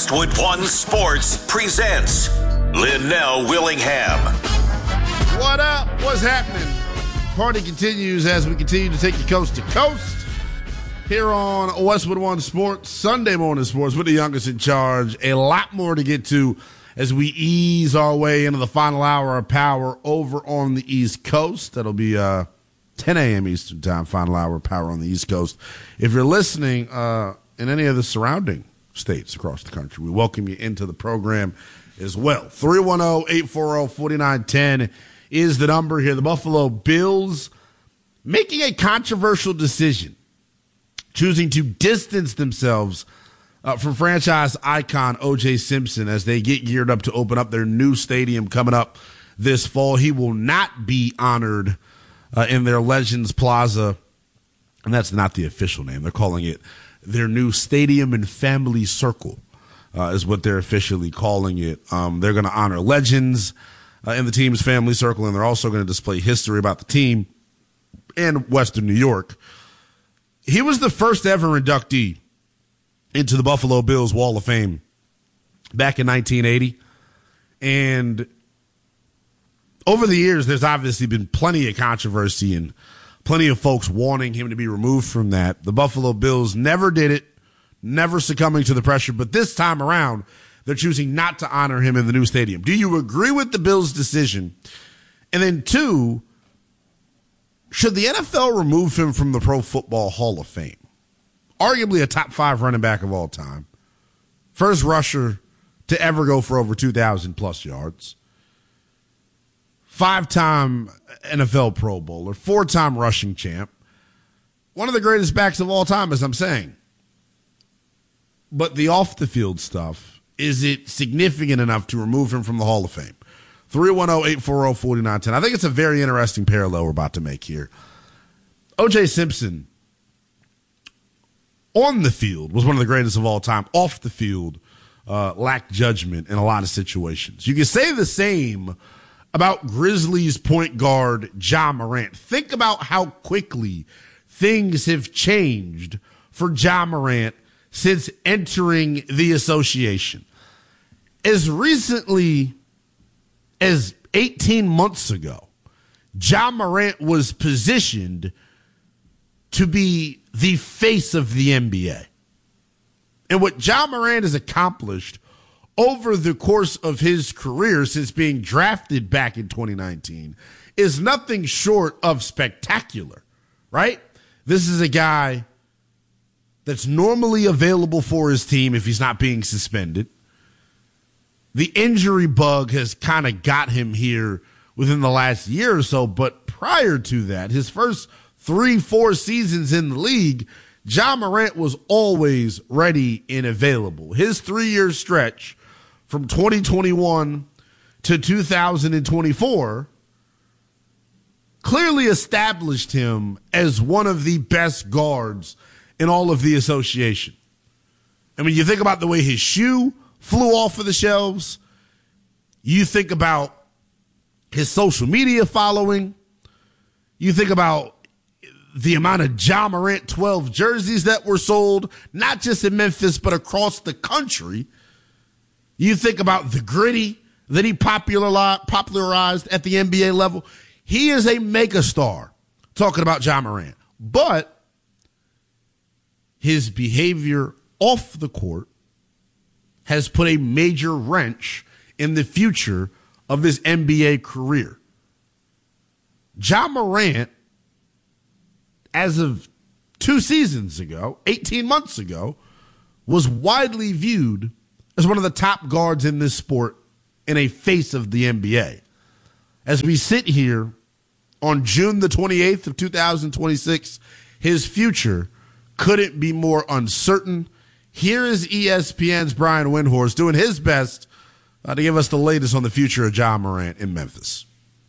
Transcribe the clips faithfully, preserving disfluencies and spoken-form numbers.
Westwood One Sports presents Linnell Willingham. What up? What's happening? Party continues as we continue to take you coast to coast here on Westwood One Sports, Sunday Morning Sports with the youngest in charge. A lot more to get to as we ease our way into the final hour of power over on the East Coast. That'll be uh, ten a.m. Eastern Time, final hour of power on the East Coast. If you're listening uh, in any of the surrounding states across the country, we welcome you into the program as well. three one zero, eight four zero, four nine one zero is the number here. The Buffalo Bills making a controversial decision, choosing to distance themselves uh, from franchise icon O J Simpson as they get geared up to open up their new stadium coming up this fall. He will not be honored uh, in their Legends Plaza, and that's not the official name. They're calling it their new Stadium and Family Circle uh, is what they're officially calling it. Um, they're going to honor legends uh, in the team's family circle, and they're also going to display history about the team and Western New York. He was the first ever inductee into the Buffalo Bills Wall of Fame back in nineteen eighty. And over the years, there's obviously been plenty of controversy and plenty of folks wanting him to be removed from that. The Buffalo Bills never did it, never succumbing to the pressure. But this time around, they're choosing not to honor him in the new stadium. Do you agree with the Bills' decision? And then two, should the N F L remove him from the Pro Football Hall of Fame? Arguably a top five running back of all time. First rusher to ever go for over two thousand plus yards. Five-time N F L Pro Bowler. Four-time rushing champ. One of the greatest backs of all time, as I'm saying. But the off-the-field stuff, is it significant enough to remove him from the Hall of Fame? three one zero, eight four zero, four nine one zero. I think it's a very interesting parallel we're about to make here. O J Simpson, on the field, was one of the greatest of all time. Off the field, uh, lacked judgment in a lot of situations. You can say the same about Grizzlies point guard Ja Morant. Think about how quickly things have changed for Ja Morant since entering the association. As recently as eighteen months ago, Ja Morant was positioned to be the face of the N B A. And what Ja Morant has accomplished over the course of his career since being drafted back in twenty nineteen is nothing short of spectacular, right? This is a guy that's normally available for his team if he's not being suspended. The injury bug has kind of got him here within the last year or so, but prior to that, his first three, four seasons in the league, Ja Morant was always ready and available. His three-year stretch from twenty twenty-one to two thousand twenty-four clearly established him as one of the best guards in all of the association. I mean, you think about the way his shoe flew off of the shelves. You think about his social media following. You think about the amount of Ja Morant twelve jerseys that were sold, not just in Memphis, but across the country. You think about the gritty that he popularized at the N B A level. He is a megastar, talking about Ja Morant. But his behavior off the court has put a major wrench in the future of his N B A career. Ja Morant, as of two seasons ago, eighteen months ago, was widely viewed as one of the top guards in this sport and a face of the N B A. As we sit here on June the twenty-eighth of two thousand twenty-six, his future couldn't be more uncertain. Here is E S P N's Brian Windhorst doing his best uh, to give us the latest on the future of Ja Morant in Memphis.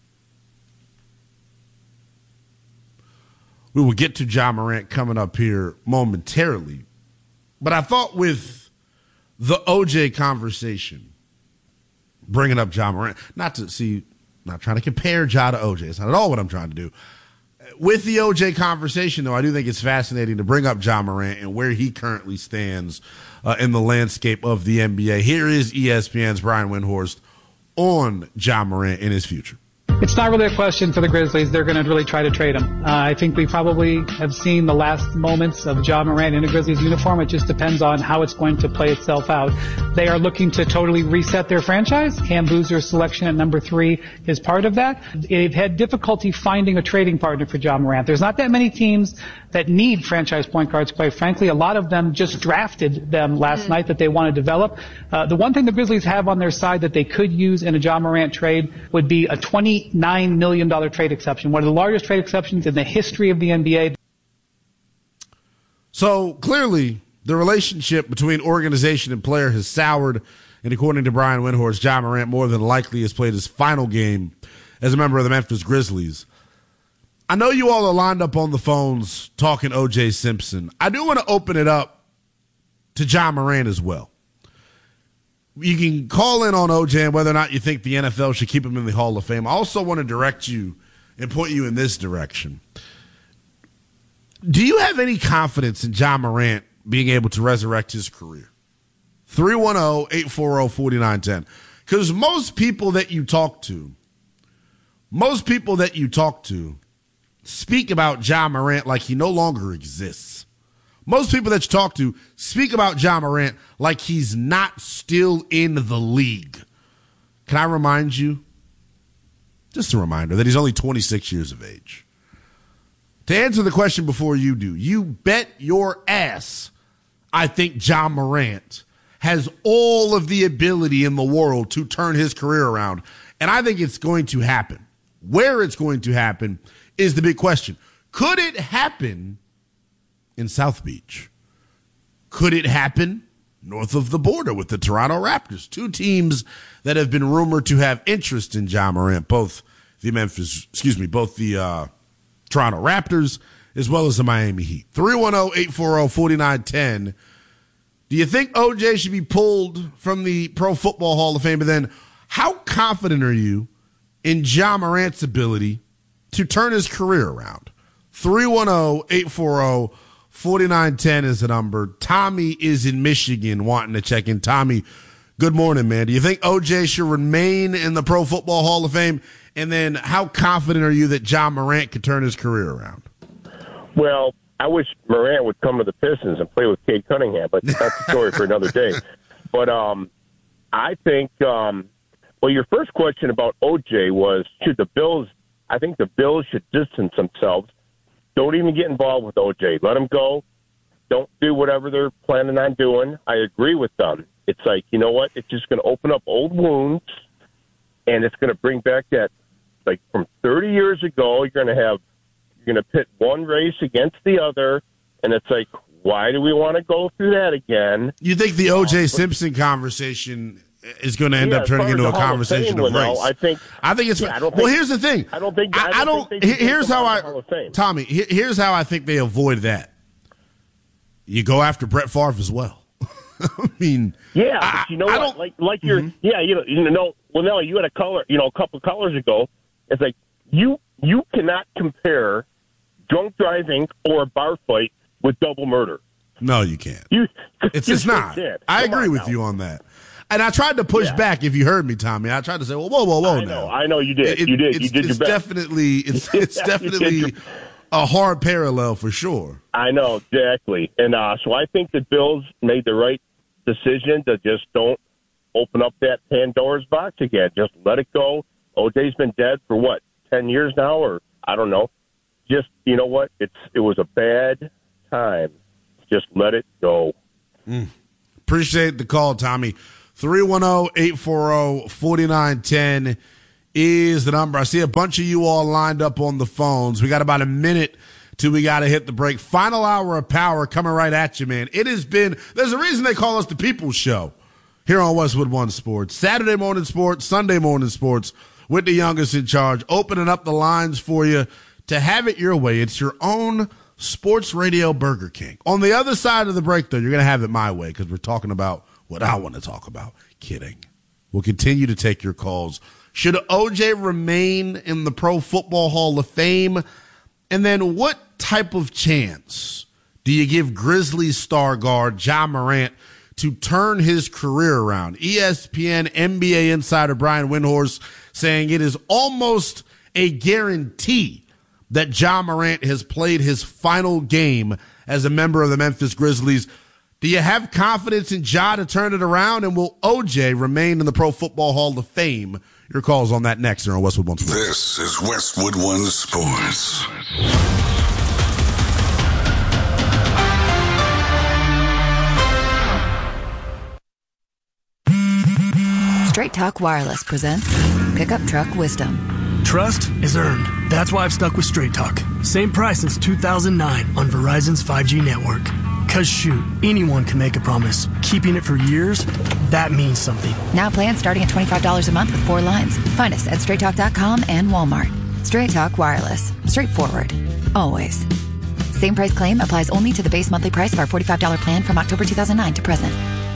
We will get to Ja Morant coming up here momentarily. But I thought with the O J conversation, bringing up Ja Morant, not to see, not trying to compare Ja to O J. It's not at all what I'm trying to do. with the O J conversation, though, I do think it's fascinating to bring up Ja Morant and where he currently stands uh, in the landscape of the N B A. Here is E S P N's Brian Windhorst on Ja Morant and his future. It's not really a question for the Grizzlies. They're going to really try to trade him. Uh, I think we probably have seen the last moments of Ja Morant in a Grizzlies uniform. It just depends on how it's going to play itself out. They are looking to totally reset their franchise. Cam Boozer's selection at number three is part of that. They've had difficulty finding a trading partner for Ja Morant. There's not that many teams that need franchise point guards, quite frankly. A lot of them just drafted them last mm-hmm. night that they want to develop. Uh, the one thing the Grizzlies have on their side that they could use in a Ja Morant trade would be a twenty-nine million dollars trade exception, one of the largest trade exceptions in the history of the N B A. So clearly, the relationship between organization and player has soured, and according to Brian Windhorst, Ja Morant more than likely has played his final game as a member of the Memphis Grizzlies. I know you all are lined up on the phones talking O J Simpson. I do want to open it up to Ja Morant as well. You can call in on O J and whether or not you think the N F L should keep him in the Hall of Fame. I also want to direct you and point you in this direction. Do you have any confidence in Ja Morant being able to resurrect his career? three one zero, eight four zero, four nine one zero. Because most people that you talk to, most people that you talk to speak about Ja Morant like he no longer exists. Most people that you talk to speak about Ja Morant like he's not still in the league. Can I remind you, just a reminder, that he's only twenty-six years of age? To answer the question before you do, you bet your ass I think Ja Morant has all of the ability in the world to turn his career around. And I think it's going to happen. Where it's going to happen is the big question. Could it happen in South Beach? Could it happen north of the border with the Toronto Raptors? Two teams that have been rumored to have interest in Ja Morant, both the Memphis, excuse me, both the uh, Toronto Raptors as well as the Miami Heat. three one zero, eight four zero, four nine one zero. Do you think O J should be pulled from the Pro Football Hall of Fame? And then how confident are you in Ja Morant's ability to turn his career around? three one zero, eight four zero, four nine one zero is the number. Tommy is in Michigan wanting to check in. Tommy, good morning, man. Do you think O J should remain in the Pro Football Hall of Fame? And then how confident are you that Ja Morant could turn his career around? Well, I wish Morant would come to the Pistons and play with Cade Cunningham, but that's a story for another day. But um, I think, um, well, your first question about O J was, should the Bills, I think the Bills should distance themselves. Don't even get involved with O J. Let them go. Don't do whatever they're planning on doing. I agree with them. It's like, you know what? It's just going to open up old wounds, and it's going to bring back that, like, from thirty years ago, you're going to have, you're going to pit one race against the other, and it's like, why do we want to go through that again? You think the O J Simpson conversation is going to end yeah, up turning into a conversation of race? Though, I think. I think it's. Yeah, I don't well, think, here's the thing. I don't think. I don't. I don't think they here's how I. Tommy, here's how I think they avoid that. You go after Brett Favre as well. I mean, yeah, I, but you know I what? don't, like, like you're. Mm-hmm. Yeah, you know, you know. Well, no, you had a color. You know, a couple of colors ago. It's like you you cannot compare drunk driving or a bar fight with double murder. No, you can't. You, it's you it's not. I agree with now. you on that. And I tried to push yeah. back. If you heard me, Tommy, I tried to say, "Well, whoa, whoa, whoa!" I now know, I know, you did. It, you did. It's, you did it's your best. definitely, it's it's yeah, definitely your... a hard parallel for sure. I know exactly, and uh, so I think the Bills made the right decision to just don't open up that Pandora's box again. Just let it go. O J's been dead for what, ten years now, or I don't know. Just, you know what? It's it was a bad time. Just let it go. Mm. Appreciate the call, Tommy. three one zero, eight four zero, four nine one zero is the number. I see a bunch of you all lined up on the phones. We got about a minute till we got to hit the break. Final hour of power coming right at you, man. It has been, there's a reason they call us the People's Show here on Westwood One Sports. Saturday morning sports, Sunday morning sports with the youngest in charge, opening up the lines for you to have it your way. It's your own Sports Radio Burger King. On the other side of the break, though, you're going to have it my way because we're talking about what I want to talk about. Kidding. We'll continue to take your calls. Should O J remain in the Pro Football Hall of Fame? And then what type of chance do you give Grizzlies star guard Ja Morant to turn his career around? E S P N N B A insider Brian Windhorst saying it is almost a guarantee that Ja Morant has played his final game as a member of the Memphis Grizzlies. Do you have confidence in Ja to turn it around? And will O J remain in the Pro Football Hall of Fame? Your calls on that next here on Westwood One Sports. This is Westwood One Sports. Straight Talk Wireless presents Pickup Truck Wisdom. Trust is earned. That's why I've stuck with Straight Talk. Same price since two thousand nine on Verizon's five G network. Cause shoot, anyone can make a promise. Keeping it for years, that means something. Now plans starting at twenty-five dollars a month with four lines. Find us at straight talk dot com and Walmart. Straight Talk Wireless. Straightforward. Always. Same price claim applies only to the base monthly price of our forty-five dollars plan from October two thousand nine to present.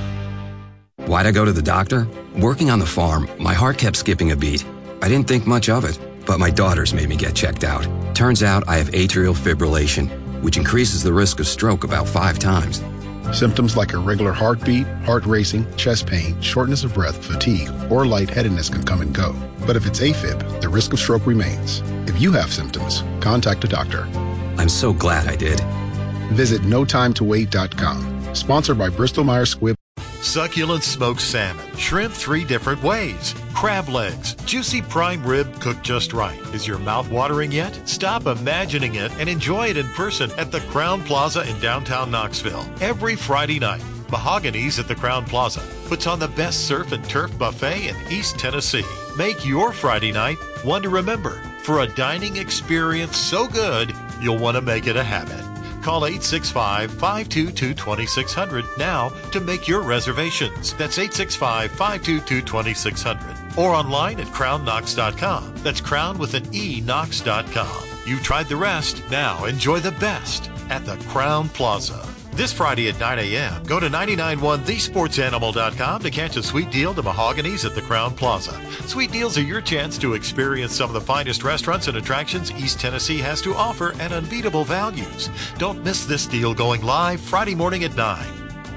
Why'd I go to the doctor? Working on the farm, my heart kept skipping a beat. I didn't think much of it, but my daughters made me get checked out. Turns out I have atrial fibrillation, which increases the risk of stroke about five times. Symptoms like irregular heartbeat, heart racing, chest pain, shortness of breath, fatigue, or lightheadedness can come and go. But if it's AFib, the risk of stroke remains. If you have symptoms, contact a doctor. I'm so glad I did. Visit no time to wait dot com. Sponsored by Bristol-Myers Squibb. Succulent smoked salmon, shrimp three different ways, crab legs, juicy prime rib cooked just right. Is your mouth watering yet? Stop imagining it and enjoy it in person at the Crowne Plaza in downtown Knoxville. Every Friday night, Mahogany's at the Crowne Plaza puts on the best surf and turf buffet in East Tennessee. Make your Friday night one to remember for a dining experience so good you'll want to make it a habit. Call eight six five, five two two, two six zero zero now to make your reservations. That's eight six five, five two two, two six zero zero. Or online at crown knox dot com. That's crown with an E, knox dot com. You've tried the rest. Now enjoy the best at the Crowne Plaza. This Friday at nine a.m., go to nine nine one the sports animal dot com to catch a sweet deal to Mahogany's at the Crowne Plaza. Sweet deals are your chance to experience some of the finest restaurants and attractions East Tennessee has to offer at unbeatable values. Don't miss this deal going live Friday morning at nine.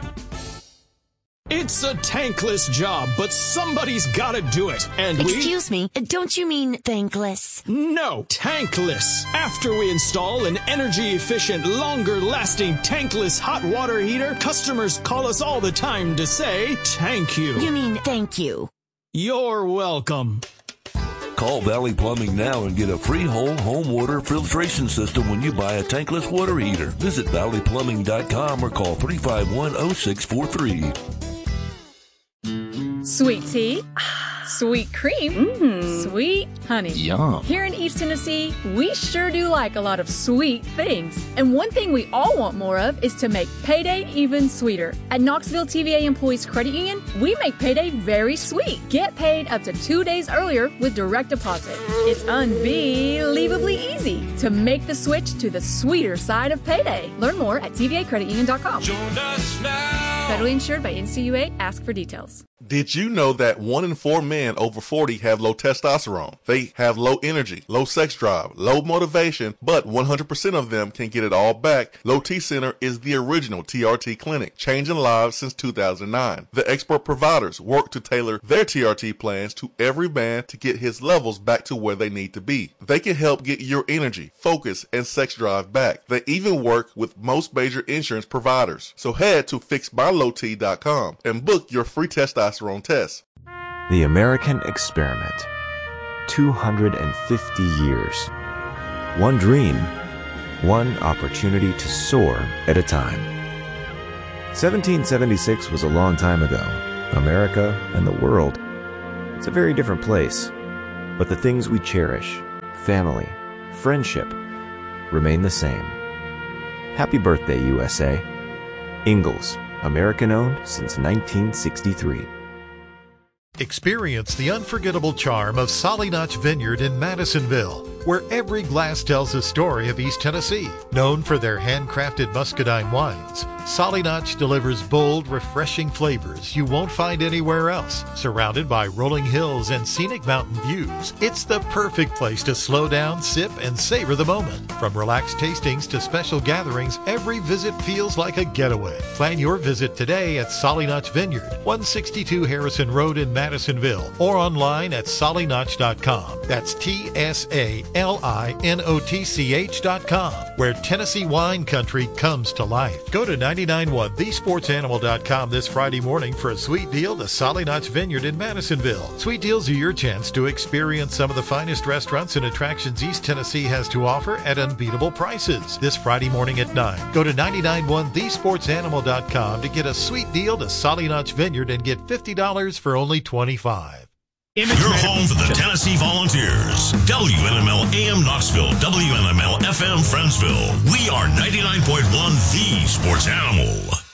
It's a tankless job, but somebody's gotta do it. And we... Excuse me, don't you mean thankless? No, tankless. After we install an energy-efficient, longer-lasting tankless hot water heater, customers call us all the time to say, thank you. You mean thank you. You're welcome. Call Valley Plumbing now and get a free whole home water filtration system when you buy a tankless water heater. Visit valley plumbing dot com or call three five one, oh six four three. Sweet tea, sweet cream, mm. sweet honey. Yum. Here in East Tennessee, we sure do like a lot of sweet things. And one thing we all want more of is to make payday even sweeter. At Knoxville T V A Employees Credit Union, we make payday very sweet. Get paid up to two days earlier with direct deposit. It's unbelievably easy to make the switch to the sweeter side of payday. Learn more at T V A credit union dot com. Join us now. Federally insured by N C U A. Ask for details. Did you know that one in four men over forty have low testosterone? They have low energy, low sex drive, low motivation, but one hundred percent of them can get it all back. Low T Center is the original T R T clinic, changing lives since two thousand nine. The expert providers work to tailor their T R T plans to every man to get his levels back to where they need to be. They can help get your energy, focus, and sex drive back. They even work with most major insurance providers. So head to fix my low t dot com and book your free testosterone test. The American Experiment. two hundred fifty years. One dream, one opportunity to soar at a time. seventeen seventy-six was a long time ago. America and the world. It's a very different place. But the things we cherish, family, friendship, remain the same. Happy birthday, U S A. Ingalls, American-owned since nineteen sixty-three. Experience the unforgettable charm of Solly Notch Vineyard in Madisonville, where every glass tells a story of East Tennessee. Known for their handcrafted muscadine wines, Solly Notch delivers bold, refreshing flavors you won't find anywhere else. Surrounded by rolling hills and scenic mountain views, it's the perfect place to slow down, sip, and savor the moment. From relaxed tastings to special gatherings, every visit feels like a getaway. Plan your visit today at Solly Notch Vineyard, one sixty-two Harrison Road in Madisonville, or online at solly notch dot com. That's T S A L I N O T C H dot com, where Tennessee wine country comes to life. Go to ninety-nine point one the sports animal dot com this Friday morning for a sweet deal to Solly Notch Vineyard in Madisonville. Sweet deals are your chance to experience some of the finest restaurants and attractions East Tennessee has to offer at unbeatable prices. This Friday morning at nine. Go to ninety-nine point one the sports animal dot com to get a sweet deal to Solly Notch Vineyard and get fifty dollars for only twenty-five dollars. Your home for the Tennessee Volunteers. W N M L A M Knoxville, W N M L F M Friendsville. We are ninety-nine point one The Sports Animal.